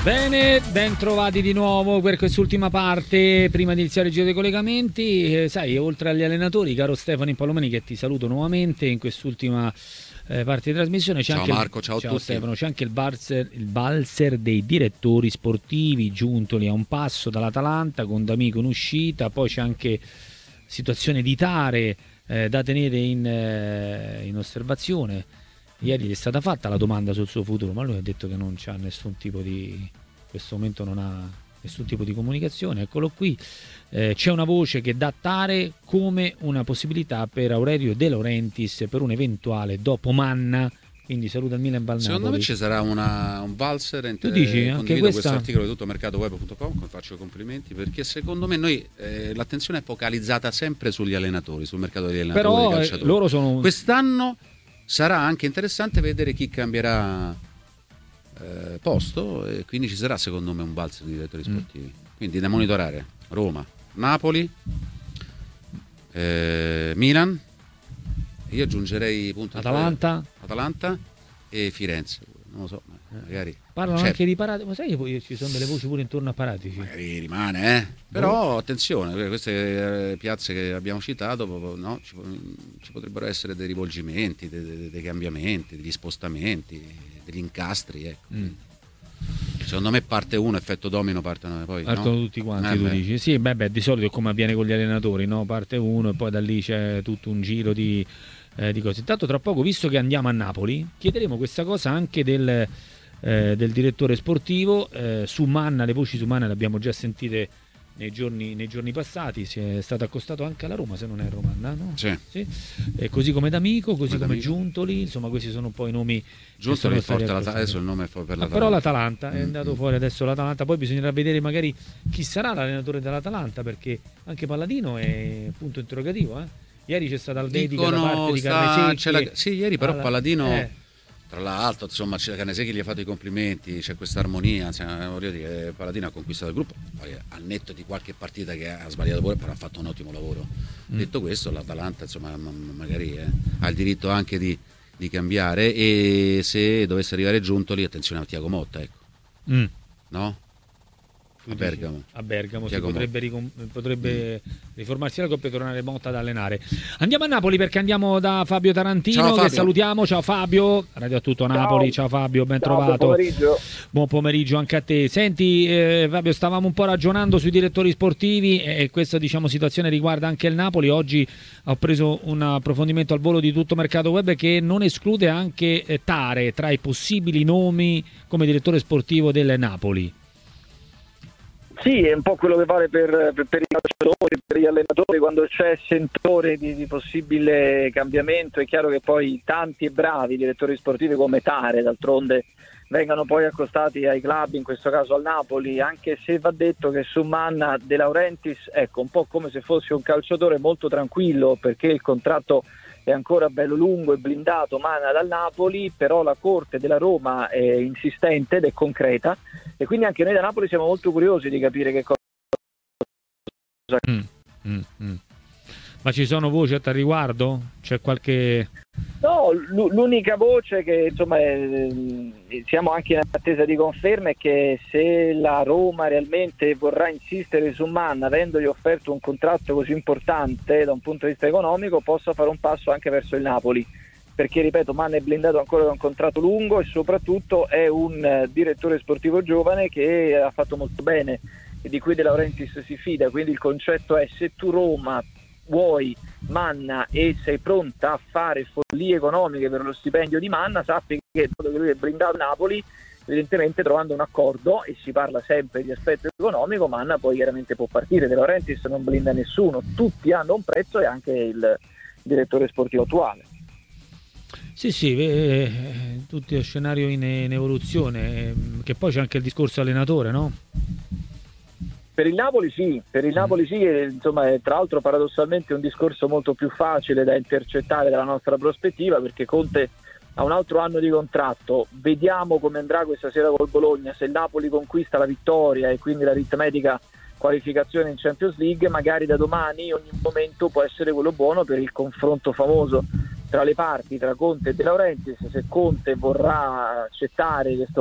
Bene, ben trovati di nuovo per quest'ultima parte. Prima di iniziare il giro dei collegamenti, sai, oltre agli allenatori, caro Stefano Impallomani, che ti saluto nuovamente in quest'ultima parte di trasmissione, c'è ciao anche Marco, ciao a tutti. Stefano, c'è anche il valzer dei direttori sportivi, Giuntoli a un passo dall'Atalanta, con D'Amico in uscita, poi c'è anche situazione di Tare da tenere in osservazione. Ieri gli è stata fatta la domanda sul suo futuro, ma lui ha detto che non c'ha nessun tipo di, in questo momento non ha nessun tipo di comunicazione. Eccolo qui, c'è una voce che dà Tare come una possibilità per Aurelio De Laurentiis per un eventuale dopo Manna, quindi saluta il Milan Balnapoli. Secondo me ci sarà un valzer. Tu dici anche questo articolo di tuttomercatoweb.com, faccio complimenti, perché secondo me noi l'attenzione è focalizzata sempre sugli allenatori, sul mercato degli allenatori, però dei calciatori. Loro sono... Quest'anno sarà anche interessante vedere chi cambierà posto, e quindi ci sarà secondo me un valzer di direttori sportivi, quindi da monitorare: Roma, Napoli, Milan, io aggiungerei Atalanta e Firenze, non lo so, magari parlano anche di Paratici, ma sai che poi ci sono delle voci pure intorno a Paratici? Magari rimane, però attenzione, queste piazze che abbiamo citato, no, ci potrebbero essere dei rivolgimenti, dei cambiamenti, degli spostamenti, degli incastri, ecco. Secondo me parte uno, effetto domino, partono tutti quanti, tu dici? Sì, di solito è come avviene con gli allenatori, no? Parte uno e poi da lì c'è tutto un giro di cose. Intanto tra poco, visto che andiamo a Napoli, chiederemo questa cosa anche del direttore sportivo su Manna. Le voci su Manna le abbiamo già sentite nei giorni passati. Si è stato accostato anche alla Roma, se non è Romanna, no? Sì. Così come D'Amico, così come Giuntoli, insomma questi sono poi i nomi. Giuntoli adesso il nome è per l'Atalanta. Però l'Atalanta è andato fuori adesso, l'Atalanta, poi bisognerà vedere magari chi sarà l'allenatore dell'Atalanta, perché anche Palladino è punto interrogativo, Ieri c'è stata la dedica da parte di Carnesecchi. Sì, ieri però Palladino, tra l'altro, insomma, Carnesecchi gli ha fatto i complimenti, c'è questa armonia, voglio dire, Palladino ha conquistato il gruppo, al netto di qualche partita che ha sbagliato pure, però ha fatto un ottimo lavoro. Detto questo, l'Atalanta, insomma, magari ha il diritto anche di cambiare, e se dovesse arrivare Giuntoli, attenzione a Thiago Motta, ecco. No? A Bergamo si potrebbe riformarsi la coppia e tornare Motta ad allenare. Andiamo a Napoli, perché andiamo da Fabio Tarantino, ciao, Fabio. Che salutiamo. Ciao Fabio, Radio a tutto Napoli. Ciao Fabio, ben trovato. Buon pomeriggio anche a te. Senti Fabio, stavamo un po' ragionando sui direttori sportivi, e questa situazione riguarda anche il Napoli. Oggi ho preso un approfondimento al volo di Tutto Mercato Web che non esclude anche Tare tra i possibili nomi come direttore sportivo del Napoli. Sì, è un po' quello che vale per i calciatori, per gli allenatori. Quando c'è sentore di possibile cambiamento, è chiaro che poi tanti e bravi direttori sportivi come Tare, d'altronde, vengano poi accostati ai club, in questo caso al Napoli, anche se va detto che su Manna De Laurentiis, ecco, un po' come se fosse un calciatore molto tranquillo, perché il contratto è ancora bello lungo e blindato, Manna dal Napoli, però la corte della Roma è insistente ed è concreta, e quindi anche noi da Napoli siamo molto curiosi di capire che cosa. Ma ci sono voci a tal riguardo? C'è qualche... No, l'unica voce che insomma siamo anche in attesa di conferma è che se la Roma realmente vorrà insistere su Manna, avendogli offerto un contratto così importante da un punto di vista economico, possa fare un passo anche verso il Napoli, perché ripeto, Manna è blindato ancora da un contratto lungo e soprattutto è un direttore sportivo giovane che ha fatto molto bene e di cui De Laurentiis si fida. Quindi il concetto è: se tu Roma vuoi Manna e sei pronta a fare follie economiche per lo stipendio di Manna, sappi che lui è blindato a Napoli, evidentemente trovando un accordo, e si parla sempre di aspetto economico, Manna poi chiaramente può partire. De Laurentiis non blinda nessuno, tutti hanno un prezzo, e anche il direttore sportivo attuale. Sì, tutti lo scenario in evoluzione, che poi c'è anche il discorso allenatore, no? Per il Napoli sì, insomma, è tra l'altro paradossalmente un discorso molto più facile da intercettare dalla nostra prospettiva, perché Conte ha un altro anno di contratto. Vediamo come andrà questa sera col Bologna. Se il Napoli conquista la vittoria e quindi l'aritmetica qualificazione in Champions League, magari da domani ogni momento può essere quello buono per il confronto famoso tra le parti, tra Conte e De Laurentiis. Se Conte vorrà accettare questo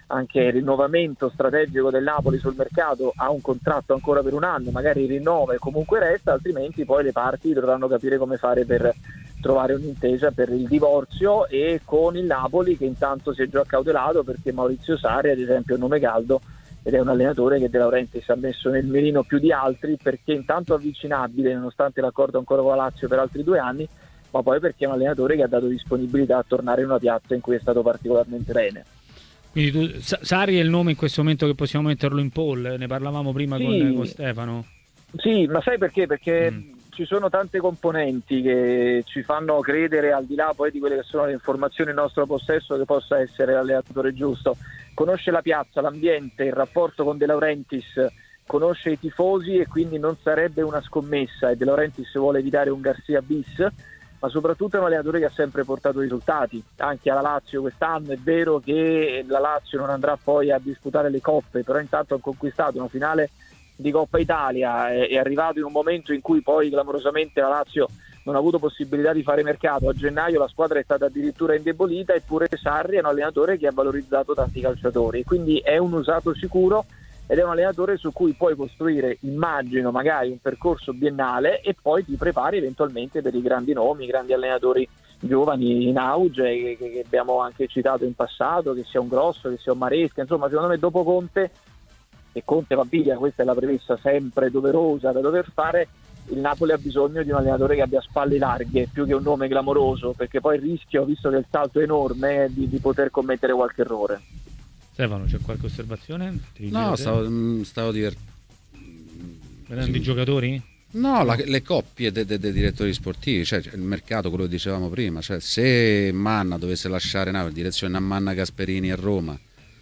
anche il rinnovamento strategico del Napoli sul mercato, ha un contratto ancora per un anno, magari rinnova e comunque resta, altrimenti poi le parti dovranno capire come fare per trovare un'intesa per il divorzio, e con il Napoli che intanto si è già accautelato perché Maurizio Sarri ad esempio è un nome caldo ed è un allenatore che De Laurentiis ha messo nel mirino più di altri, perché intanto avvicinabile nonostante l'accordo ancora con la Lazio per altri 2 anni, ma poi perché è un allenatore che ha dato disponibilità a tornare in una piazza in cui è stato particolarmente bene. Quindi Sarri è il nome in questo momento che possiamo metterlo in poll, ne parlavamo prima con Stefano. Sì, ma sai perché? Perché ci sono tante componenti che ci fanno credere, al di là poi di quelle che sono le informazioni in nostro possesso, che possa essere l'allenatore giusto. Conosce la piazza, l'ambiente, il rapporto con De Laurentiis, conosce i tifosi e quindi non sarebbe una scommessa, e De Laurentiis vuole evitare un Garcia bis, ma soprattutto è un allenatore che ha sempre portato risultati, anche alla Lazio quest'anno. È vero che la Lazio non andrà poi a disputare le coppe, però intanto ha conquistato una finale di Coppa Italia, è arrivato in un momento in cui poi clamorosamente la Lazio non ha avuto possibilità di fare mercato. A gennaio la squadra è stata addirittura indebolita, eppure Sarri è un allenatore che ha valorizzato tanti calciatori, quindi è un usato sicuro ed è un allenatore su cui puoi costruire, immagino, magari un percorso biennale e poi ti prepari eventualmente per i grandi nomi, i grandi allenatori giovani in auge che abbiamo anche citato in passato, che sia un Grosso, che sia un Maresca. Insomma, secondo me dopo Conte, e Conte va via, questa è la premessa sempre doverosa da dover fare, il Napoli ha bisogno di un allenatore che abbia spalle larghe più che un nome clamoroso, perché poi il rischio, visto che il salto è enorme, di poter commettere qualche errore. Stefano, c'è qualche osservazione? No, stavo vedendo i giocatori? No, le coppie dei direttori sportivi, cioè il mercato, quello che dicevamo prima, cioè se Manna dovesse lasciare Napoli, direzione a Manna, Gasperini a Roma,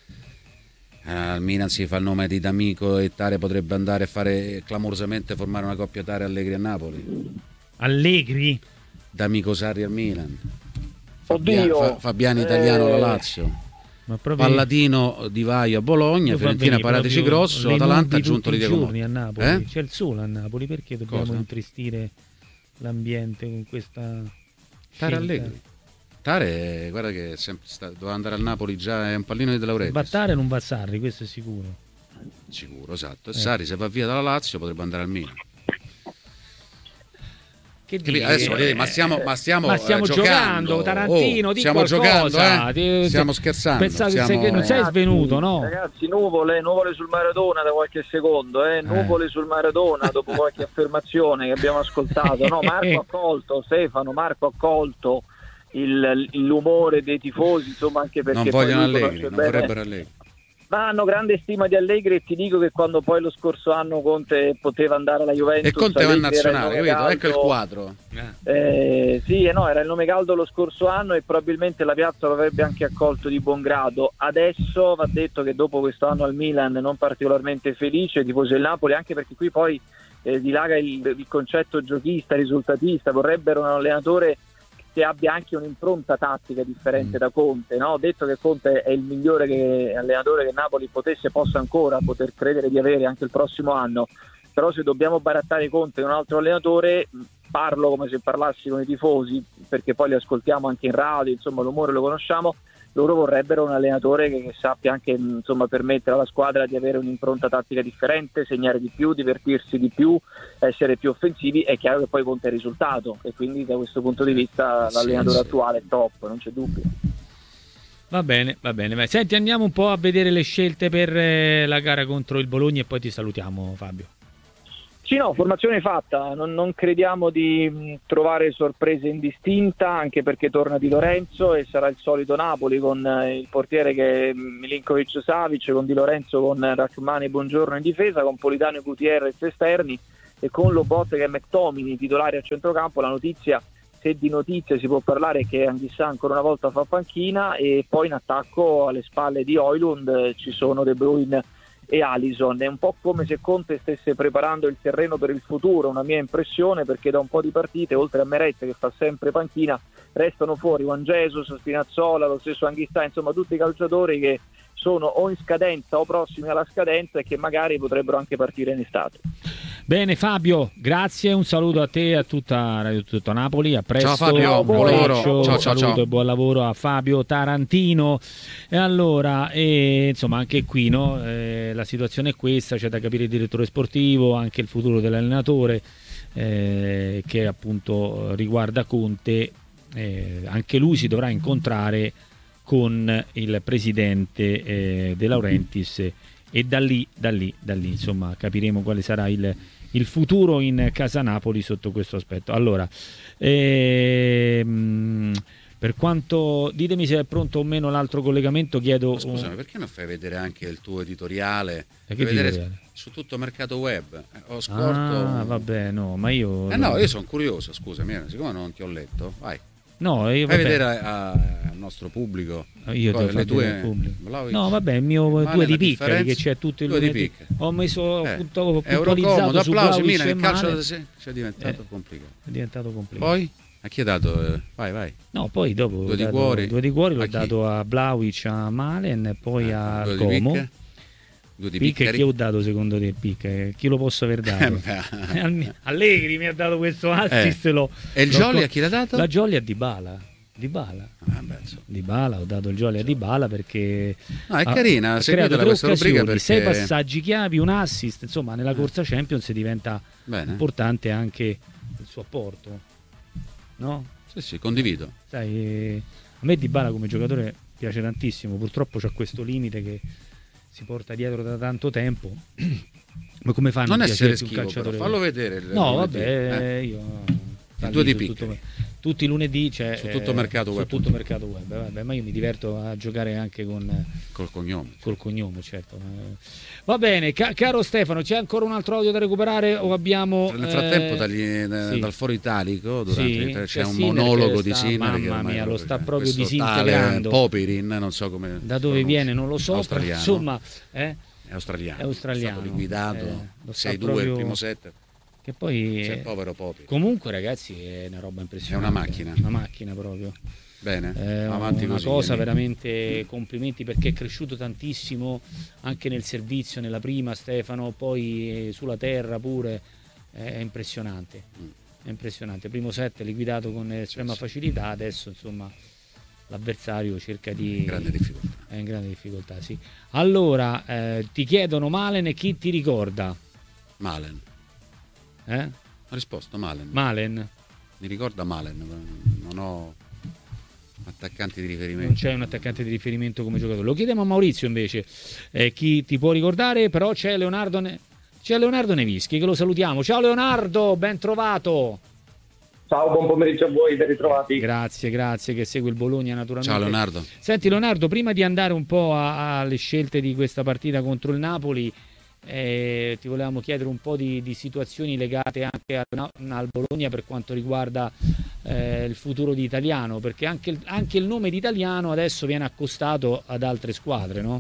al Milan si fa il nome di D'Amico e Tare potrebbe andare a fare clamorosamente, formare una coppia Tare Allegri a Napoli. Allegri? D'Amico Sarri al Milan. Oddio. Fabiani Italiano alla Lazio. Ma proprio Palladino Di Vaio a Bologna, Fiorentina Paratici Grosso, Atalanta aggiunto Lidia Giorni a Napoli. C'è il sole a Napoli, perché dobbiamo intristire l'ambiente con questa Tare Allegri? Tare, guarda che doveva andare al Napoli già, è un pallino di De Laurentiis. Battare non va Sarri, questo è sicuro. Sicuro, esatto. E Sarri se va via dalla Lazio potrebbe andare al Milan. Che dire? Adesso ma stiamo giocando, Tarantino, di stiamo qualcosa. Giocando, stiamo scherzando. Pensate che non sei svenuto, no? Ragazzi, nuvole sul Maradona da qualche secondo, nuvole sul Maradona dopo qualche affermazione che abbiamo ascoltato. No, Marco ha colto, Stefano, Marco ha colto l'umore dei tifosi, insomma, anche perché non vogliono Allegri, non vorrebbero Allegri. Ma hanno grande stima di Allegri, e ti dico che quando poi lo scorso anno Conte poteva andare alla Juventus e Conte va in nazionale, capito? Ecco il quadro. Era il nome caldo lo scorso anno e probabilmente la piazza lo avrebbe anche accolto di buon grado. Adesso va detto che dopo questo anno al Milan non particolarmente felice, tifoso del Napoli, anche perché qui poi dilaga il concetto giochista, risultatista. Vorrebbero un allenatore che abbia anche un'impronta tattica differente da Conte, no? Ho detto che Conte è il migliore allenatore che Napoli possa ancora poter credere di avere anche il prossimo anno, però se dobbiamo barattare Conte con un altro allenatore, parlo come se parlassi con i tifosi, perché poi li ascoltiamo anche in radio, insomma l'umore lo conosciamo. Loro vorrebbero un allenatore che sappia anche, insomma, permettere alla squadra di avere un'impronta tattica differente, segnare di più, divertirsi di più, essere più offensivi. È chiaro che poi conta il risultato, e quindi da questo punto di vista l'allenatore attuale è top, non c'è dubbio. Va bene. Senti, andiamo un po' a vedere le scelte per la gara contro il Bologna e poi ti salutiamo, Fabio. Sì, no, formazione fatta, non crediamo di trovare sorprese indistinta, anche perché torna Di Lorenzo e sarà il solito Napoli con il portiere che è Milinkovic-Savic, con Di Lorenzo, con Rachmani e Buongiorno in difesa, con Politano e Gutierrez esterni e con Lobot che è McTominay titolare a centrocampo. La notizia, se di notizie si può parlare, che Anghissà ancora una volta fa panchina, e poi in attacco alle spalle di Højlund ci sono De Bruyne e Alisson. È un po' come se Conte stesse preparando il terreno per il futuro, una mia impressione, perché da un po' di partite, oltre a Meret che fa sempre panchina, restano fuori Juan Jesus, Spinazzola, lo stesso Anghissà, insomma tutti i calciatori che sono o in scadenza o prossimi alla scadenza e che magari potrebbero anche partire in estate. Bene Fabio, grazie, un saluto a te e a tutta Napoli, a presto. Ciao Fabio, buon lavoro. Ciao, saluto e buon lavoro a Fabio Tarantino. E allora, insomma, anche qui no, la situazione è questa, c'è da capire il direttore sportivo, anche il futuro dell'allenatore, che appunto riguarda Conte, anche lui si dovrà incontrare con il presidente De Laurentiis, e da lì insomma capiremo quale sarà il futuro in casa Napoli sotto questo aspetto. Allora, per quanto, ditemi se è pronto o meno l'altro collegamento, chiedo. Scusami, perché non fai vedere anche il tuo editoriale? Editoriale? Su tutto mercato web. Ho scorto. Vabbè, no, ma io. No, io sono curioso, scusami, siccome non ti ho letto, vai. No, fai vedere al nostro pubblico. Io le tue pubblico. No, vabbè, il mio due di Piccari, che c'è tutto il lunedì. Ho messo puntualizzato su applausi, Vlahovic Milan, e il calcio Malen. è diventato complicato. È diventato complicato. Poi a chi hai dato? Vai. No, poi dopo due di cuori l'ho dato a Vlahovic, a Malen e poi a Como. Due di Picca, chi ho dato secondo te il Picca? Chi lo posso aver dato? Allegri mi ha dato questo assist. E il Jolly a chi l'ha dato? La Jolly a Dybala. Dybala, ho dato il Jolly a Dybala perché è carina, ha creato 3 questa rubrica occasioni, perché 6 passaggi chiavi, un assist, insomma nella corsa Champions diventa importante anche il suo apporto, no? Sì, condivido. Sai, a me Dybala come giocatore piace tantissimo, purtroppo c'ha questo limite che si porta dietro da tanto tempo. Ma come fanno non a essere piacere schifo, un calciatore? però fallo vedere No, vabbè, io due di Picca. Tutti i lunedì c'è su tutto mercato web. Su tutto mercato web, vabbè, ma io mi diverto a giocare anche col cognome, certo. Va bene, caro Stefano, c'è ancora un altro audio da recuperare o abbiamo nel frattempo dal foro italico c'è un monologo di Sinner, mamma mia, lo sta proprio disintegrando. Popirin, non so come da dove viene, non lo so, australiano. Insomma, è australiano. È stato liquidato 6-2 proprio... il primo set. Che poi c'è il povero Popi. Comunque ragazzi è una roba impressionante. È una macchina proprio. Bene, avanti una così, cosa veramente complimenti, perché è cresciuto tantissimo anche nel servizio, nella prima Stefano, poi sulla terra pure, è impressionante. È impressionante. Primo set liquidato con estrema facilità, adesso insomma l'avversario cerca di... È in grande difficoltà, sì. Allora, ti chiedono Malen e chi ti ricorda? Malen. Ha risposto Malen. Mi ricorda Malen, non ho attaccanti di riferimento. Non c'è un attaccante di riferimento come giocatore. Lo chiediamo a Maurizio invece, chi ti può ricordare, però c'è Leonardo Nevischi, che lo salutiamo. Ciao Leonardo, ben trovato. Ciao, buon pomeriggio a voi, ben ritrovati. Grazie, che segue il Bologna naturalmente. Ciao Leonardo. Senti Leonardo, prima di andare un po' alle scelte di questa partita contro il Napoli, ti volevamo chiedere un po' di situazioni legate anche al Bologna per quanto riguarda il futuro di Italiano, perché anche il nome di Italiano adesso viene accostato ad altre squadre, no?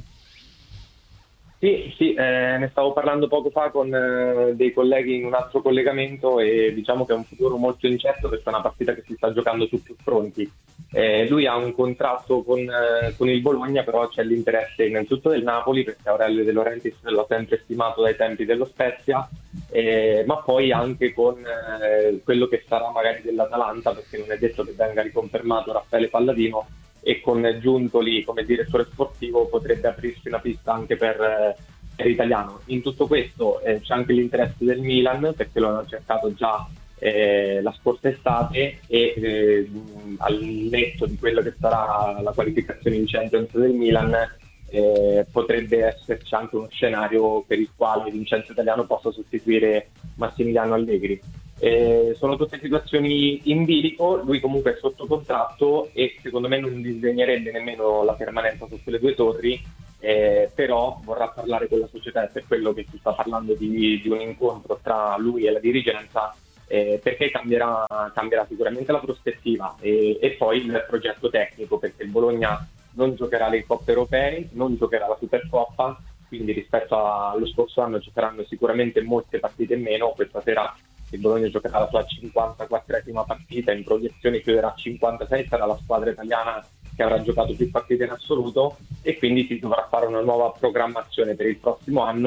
Sì, ne stavo parlando poco fa con dei colleghi in un altro collegamento e diciamo che è un futuro molto incerto perché è una partita che si sta giocando su più fronti. Lui ha un contratto con il Bologna, però c'è l'interesse innanzitutto del Napoli perché Aurelio De Laurentiis l'ha sempre stimato dai tempi dello Spezia, ma poi anche con quello che sarà magari dell'Atalanta, perché non è detto che venga riconfermato Raffaele Palladino, e con Giuntoli come direttore sportivo potrebbe aprirsi una pista anche per Italiano. In tutto questo c'è anche l'interesse del Milan, perché lo hanno cercato già la scorsa estate e al netto di quello che sarà la qualificazione in Champions del Milan potrebbe esserci anche uno scenario per il quale Vincenzo Italiano possa sostituire Massimiliano Allegri. Sono tutte situazioni in bilico, lui comunque è sotto contratto e secondo me non disdegnerebbe nemmeno la permanenza su quelle due torri, però vorrà parlare con la società, è per quello che si sta parlando di un incontro tra lui e la dirigenza, perché cambierà sicuramente la prospettiva e poi il progetto tecnico, perché il Bologna non giocherà le coppe europee, non giocherà la Supercoppa, quindi rispetto allo scorso anno ci saranno sicuramente molte partite in meno. Questa sera il Bologna giocherà la sua 54esima partita, in proiezione chiuderà 56, sarà la squadra italiana che avrà giocato più partite in assoluto e quindi si dovrà fare una nuova programmazione per il prossimo anno.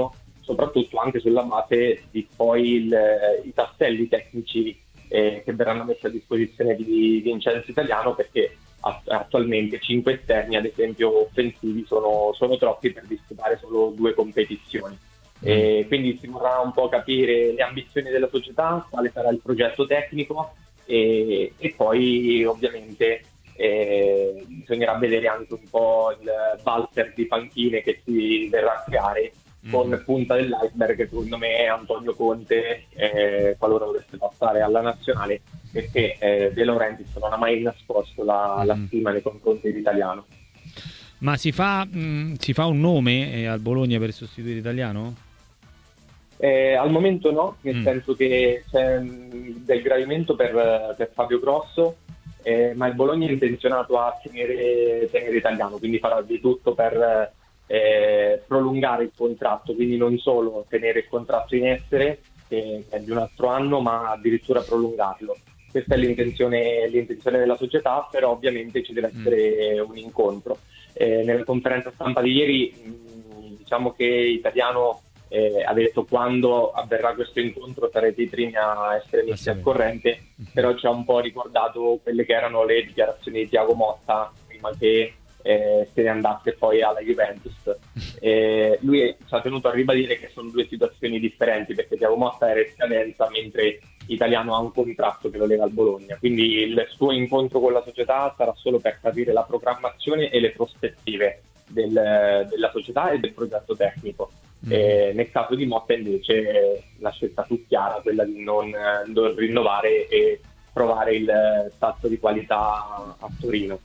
soprattutto anche sulla base di poi i tasselli tecnici che verranno messi a disposizione di Vincenzo Italiano, perché attualmente 5 esterni, ad esempio offensivi, sono troppi per disputare solo 2 competizioni. Quindi si vorrà un po' capire le ambizioni della società, quale sarà il progetto tecnico e poi ovviamente bisognerà vedere anche un po' il valzer di panchine che si verrà a creare, con punta dell'iceberg secondo me è Antonio Conte, qualora dovesse passare alla nazionale, perché De Laurentiis non ha mai nascosto la stima nei confronti dell'italiano. Ma si fa un nome al Bologna per sostituire Italiano? Al momento no, nel senso che c'è del gradimento per Fabio Grosso, ma il Bologna è intenzionato a tenere Italiano, quindi farà di tutto per prolungare il contratto, quindi non solo tenere il contratto in essere, che è di un altro anno, ma addirittura prolungarlo. Questa è l'intenzione della società, però ovviamente ci deve essere un incontro. Nella conferenza stampa di ieri diciamo che Italiano ha detto quando avverrà questo incontro sarete i primi a essere messi al corrente, però ci ha un po' ricordato quelle che erano le dichiarazioni di Thiago Motta prima che se ne andasse poi alla Juventus. Lui ci ha tenuto a ribadire che sono 2 situazioni differenti, perché Thiago Motta era in scadenza mentre Italiano ha un contratto che lo lega al Bologna, quindi il suo incontro con la società sarà solo per capire la programmazione e le prospettive della società e del progetto tecnico. Nel caso di Motta invece la scelta più chiara, quella di non rinnovare e provare il salto di qualità a Torino.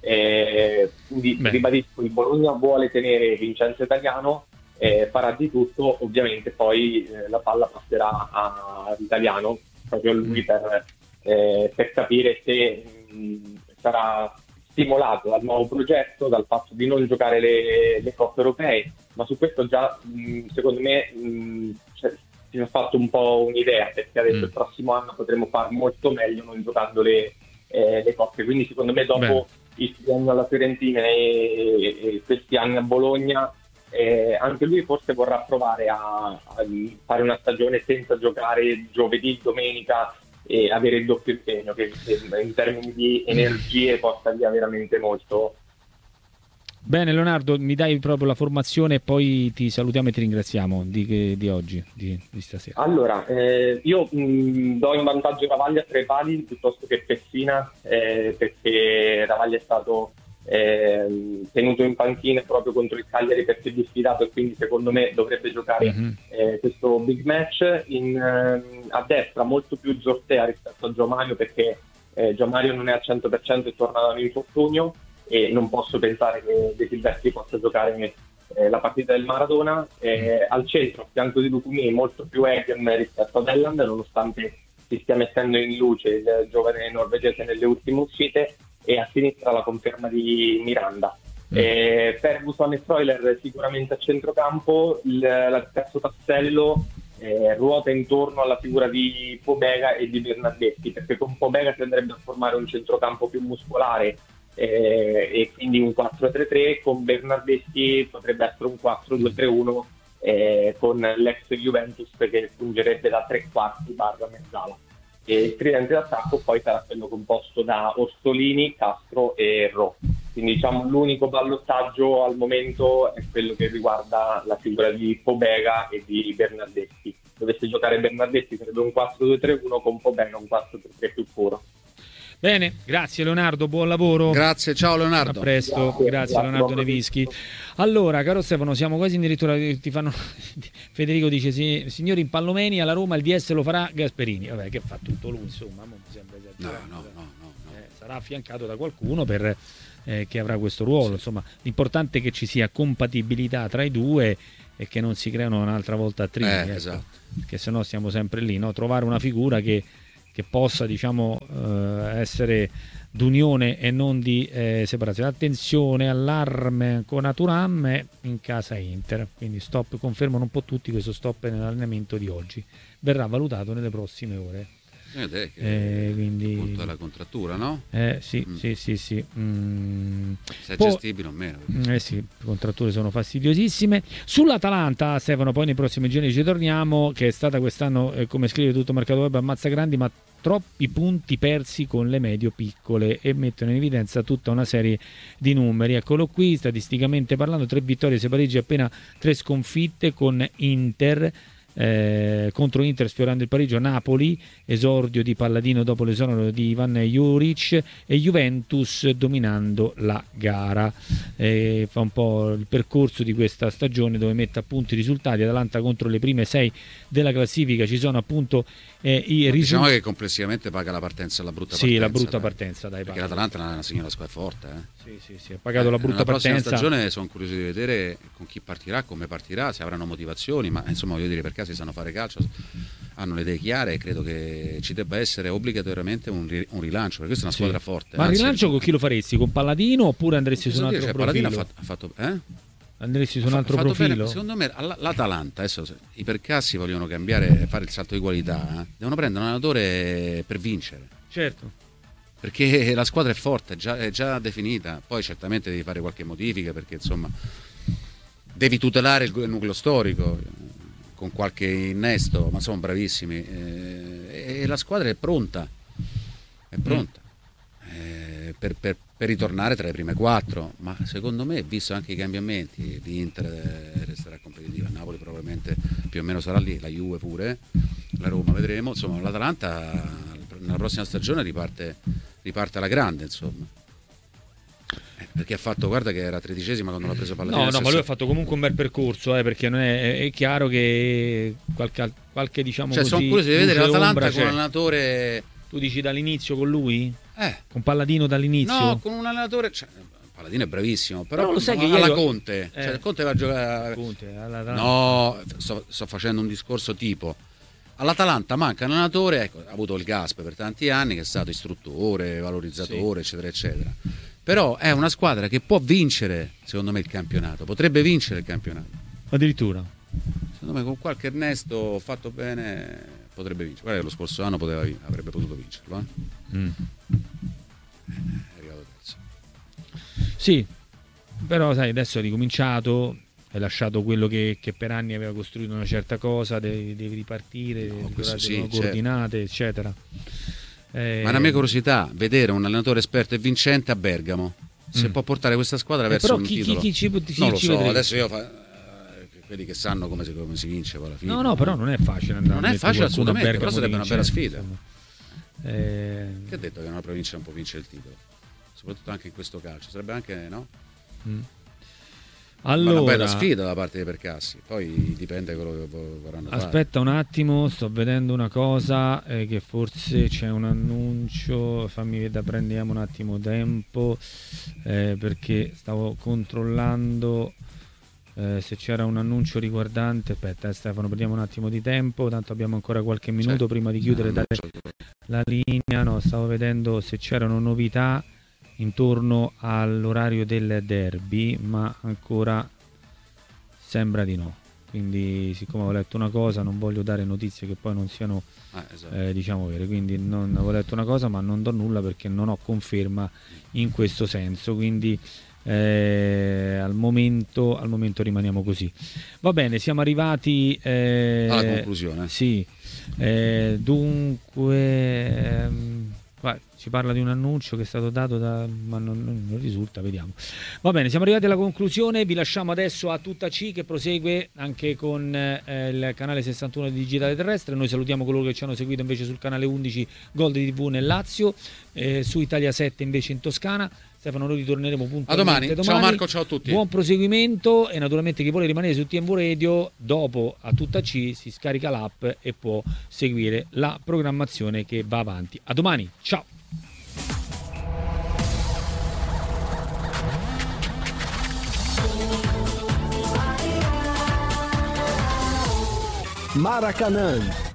Quindi ribadisco, il Bologna vuole tenere Vincenzo Italiano, farà di tutto, ovviamente poi la palla passerà all'Italiano, proprio a lui per capire se sarà stimolato dal nuovo progetto, dal fatto di non giocare le coppe europee, ma su questo già secondo me si è fatto un po' un'idea, perché adesso il prossimo anno potremo far molto meglio non giocando le coppe, quindi secondo me dopo il anno alla Fiorentina e questi anni a Bologna anche lui forse vorrà provare a fare una stagione senza giocare giovedì, domenica e avere il doppio impegno, che in termini di energie porta via veramente molto. Bene Leonardo, mi dai proprio la formazione e poi ti salutiamo e ti ringraziamo di oggi, di stasera. Allora, io do in vantaggio Ravaglia tra i pali piuttosto che Pessina, perché Ravaglia è stato tenuto in panchina proprio contro il Cagliari perché è diffidato, e quindi secondo me dovrebbe giocare questo big match. A destra molto più Zortea rispetto a Gio Mario, perché Gio Mario non è al 100% e torna da un infortunio, e non posso pensare che De Silvestri possa giocare la partita del Maradona. Al centro, a fianco di Lukumi, molto più Egen rispetto ad Elland, nonostante si stia mettendo in luce il giovane norvegese nelle ultime uscite, e a sinistra la conferma di Miranda. Ferguson e Freuler sicuramente a centrocampo. Il terzo tassello ruota intorno alla figura di Pobega e di Bernardetti, perché con Pobega si andrebbe a formare un centrocampo più muscolare, e quindi un 4-3-3, con Bernardetti potrebbe essere un 4-2-3-1 con l'ex Juventus che fungerebbe da 3/4 mezzala. E il tridente d'attacco poi sarà quello composto da Orsolini, Castro e Ro. Quindi diciamo l'unico ballottaggio al momento è quello che riguarda la figura di Pobega e di Bernardetti. Dovesse giocare Bernardetti sarebbe un 4-2-3-1, con Pobega un 4-3-3 più puro. Bene, grazie Leonardo, buon lavoro. Grazie, ciao Leonardo. A presto, grazie Leonardo Nevischi. Allora, caro Stefano, siamo quasi addirittura, Federico dice, signori Impallomeni, alla Roma il DS lo farà Gasperini. Vabbè, che fa tutto lui, insomma, mi sembra esagerato. No. Sarà affiancato da qualcuno che avrà questo ruolo. Insomma, l'importante è che ci sia compatibilità tra i due e che non si creano un'altra volta attriti, esatto. Perché sennò stiamo sempre lì, no? Trovare una figura che possa, diciamo, essere d'unione e non di separazione. Attenzione, allarme con Thuram in casa Inter, quindi confermano un po' tutti questo stop nell'allenamento di oggi, verrà valutato nelle prossime ore. quindi appunto è la contrattura, no? Sì. Se è gestibile o meno. Sì, le contratture sono fastidiosissime. Sull'Atalanta, Stefano, poi nei prossimi giorni ci torniamo, che è stata quest'anno, come scrive tutto Mercato Web, ammazza grandi, ma troppi punti persi con le medio piccole, e mettono in evidenza tutta una serie di numeri. Eccolo qui, statisticamente parlando: 3 vittorie, 6 pareggi, appena 3 sconfitte, con Inter, contro Inter sfiorando il pareggio, Napoli, esordio di Palladino dopo l'esonero di Ivan Juric, e Juventus dominando la gara. Fa un po' il percorso di questa stagione, dove mette appunto i risultati. Atalanta contro le prime 6 della classifica, ci sono appunto i risultati. Diciamo che complessivamente paga la partenza, la brutta partenza. Sì, la brutta partenza, dai, perché l'Atalanta è una signora squadra forte. Sì, ha pagato la brutta partenza. La prossima stagione sono curioso di vedere con chi partirà, come partirà, se avranno motivazioni, ma insomma voglio dire, per caso sanno fare calcio, hanno le idee chiare, e credo che ci debba essere obbligatoriamente un rilancio, perché questa è una squadra forte. Ma il rilancio con chi lo faresti? Con Palladino, oppure andresti su un altro profilo? Palladino ha fatto andresti su un altro profilo? Bene, secondo me l'Atalanta, adesso i Percassi vogliono cambiare, fare il salto di qualità, devono prendere un allenatore per vincere. Certo. Perché la squadra è forte, è già definita. Poi certamente devi fare qualche modifica, perché insomma devi tutelare il nucleo storico con qualche innesto, ma sono bravissimi, e la squadra è pronta per ritornare tra le prime 4, ma secondo me, visto anche i cambiamenti, l'Inter resterà competitiva, Napoli probabilmente più o meno sarà lì, la Juve pure, la Roma vedremo, insomma l'Atalanta nella prossima stagione riparte alla grande, insomma. Perché ha fatto, guarda che era 13ª quando l'ha preso Palladino. No, ma lui ha fatto comunque un bel percorso, perché non è chiaro che qualche diciamo così, sono curioso di vedere l'Atalanta con un allenatore. Tu dici dall'inizio con lui? Con Palladino dall'inizio? No, con un allenatore, Palladino è bravissimo, però lo sai che alla Conte, Conte va a giocare. No, sto facendo un discorso tipo. All'Atalanta manca un allenatore, ha avuto il Gasp per tanti anni, che è stato istruttore, valorizzatore, eccetera eccetera, però è una squadra che può vincere, secondo me, il campionato, potrebbe vincere il campionato addirittura, secondo me, con qualche Ernesto fatto bene potrebbe vincere. Guarda che lo scorso anno avrebbe potuto vincerlo, è arrivato terzo. Sì, però sai, adesso è ricominciato, hai lasciato quello che per anni aveva costruito una certa cosa, devi ripartire, coordinate, eccetera. Ma la mia curiosità, vedere un allenatore esperto e vincente a Bergamo, se può portare questa squadra verso un titolo. Non lo so, adesso io quelli che sanno come si vince poi alla fine. No, però non è facile andare. Non è facile assolutamente, però sarebbe una bella sfida. Che ha detto che una provincia non può vincere il titolo, soprattutto anche in questo calcio, sarebbe anche, no? Allora, una bella sfida da parte dei Percassi, poi dipende quello che vorranno fare. Aspetta un attimo, sto vedendo una cosa, che forse c'è un annuncio, fammi vedere, prendiamo un attimo tempo, perché stavo controllando se c'era un annuncio riguardante. Aspetta, Stefano, prendiamo un attimo di tempo, tanto abbiamo ancora qualche minuto prima di chiudere la linea. No, stavo vedendo se c'erano novità intorno all'orario del derby, ma ancora sembra di no, quindi siccome ho letto una cosa non voglio dare notizie che poi non siano diciamo vere, quindi non avevo letto una cosa ma non do nulla perché non ho conferma in questo senso, quindi al momento rimaniamo così. Va bene, siamo arrivati alla conclusione. Sì, dunque ci parla di un annuncio che è stato dato ma non risulta, vediamo. Va bene, siamo arrivati alla conclusione, vi lasciamo adesso a Tutta C, che prosegue anche con il canale 61 di Digitale Terrestre. Noi salutiamo coloro che ci hanno seguito invece sul canale 11 Gold TV nel Lazio, su Italia 7 invece in Toscana. Stefano, noi ritorneremo puntualmente domani. Ciao Marco, ciao a tutti. Buon proseguimento, e naturalmente chi vuole rimanere su TMV Radio, dopo a Tutta C si scarica l'app e può seguire la programmazione che va avanti. A domani, ciao. Maracanã